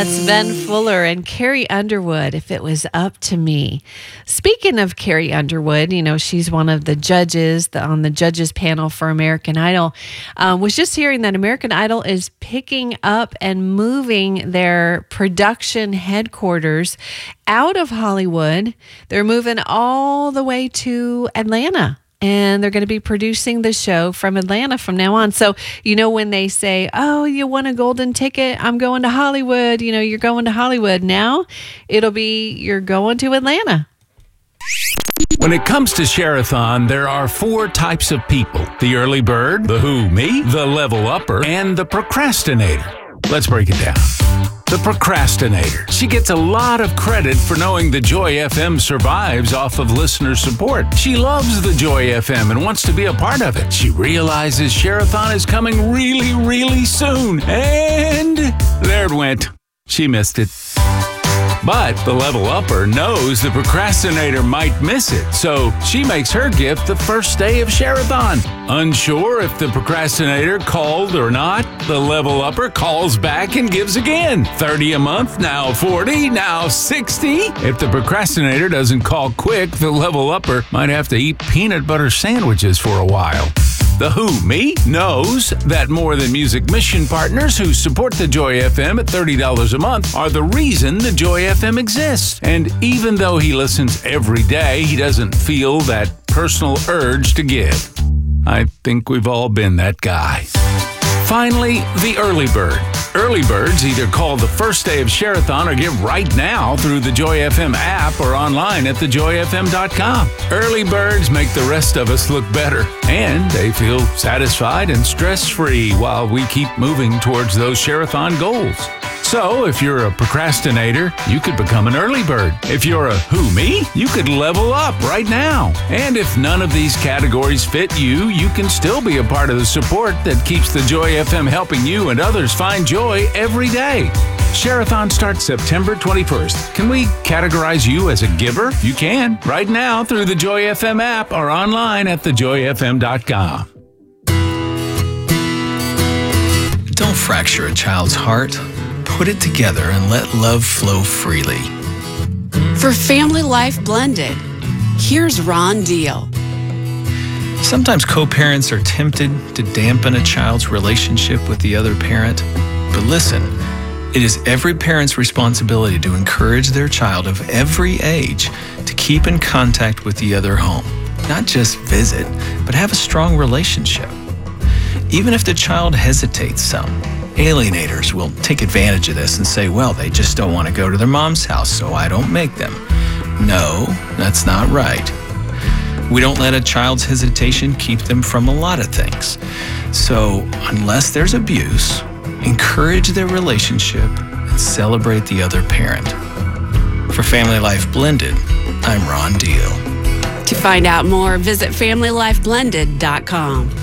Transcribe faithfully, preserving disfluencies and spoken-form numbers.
That's Ben Fuller and Carrie Underwood, If It Was Up to Me. Speaking of Carrie Underwood, you know, she's one of the judges the, on the judges panel for American Idol. Um, was just hearing that American Idol is picking up and moving their production headquarters out of Hollywood. They're moving all the way to Atlanta. And they're going to be producing the show from Atlanta from now on. So, you know, when they say, oh, you won a golden ticket, I'm going to Hollywood. You know, you're going to Hollywood. Now it'll be you're going to Atlanta. When it comes to Share-a-thon, there are four types of people. The early bird, the who, me, the level upper, and the procrastinator. Let's break it down. The procrastinator. She gets a lot of credit for knowing the Joy F M survives off of listener support. She loves the Joy F M and wants to be a part of it. She realizes Share-a-thon is coming really, really soon. And there it went. She missed it. But the level upper knows the procrastinator might miss it, so she makes her gift the first day of Share-a-thon. Unsure if the procrastinator called or not, the level upper calls back and gives again. thirty a month, now forty, now sixty. If the procrastinator doesn't call quick, the level upper might have to eat peanut butter sandwiches for a while. The who, me, knows that More Than Music mission partners who support the Joy F M at thirty dollars a month are the reason the Joy F M exists. And even though he listens every day, he doesn't feel that personal urge to give. I think we've all been that guy. Finally, the early bird. Early birds either call the first day of Share-a-thon or give right now through the Joy F M app or online at the joy f m dot com. Early birds make the rest of us look better, and they feel satisfied and stress-free while we keep moving towards those Share-a-thon goals. So, if you're a procrastinator, you could become an early bird. If you're a who, me, you could level up right now. And if none of these categories fit you, you can still be a part of the support that keeps the Joy F M helping you and others find joy every day. Share-a-thon starts September twenty-first. Can we categorize you as a giver? You can, right now through the Joy F M app or online at the joy f m dot com. Don't fracture a child's heart. Put it together and let love flow freely. For Family Life Blended, here's Ron Deal. Sometimes co-parents are tempted to dampen a child's relationship with the other parent. But listen, it is every parent's responsibility to encourage their child of every age to keep in contact with the other home. Not just visit, but have a strong relationship. Even if the child hesitates some, alienators will take advantage of this and say, well, they just don't want to go to their mom's house, so I don't make them. No, that's not right. We don't let a child's hesitation keep them from a lot of things. So unless there's abuse, encourage their relationship and celebrate the other parent. For Family Life Blended, I'm Ron Deal. To find out more, visit family life blended dot com.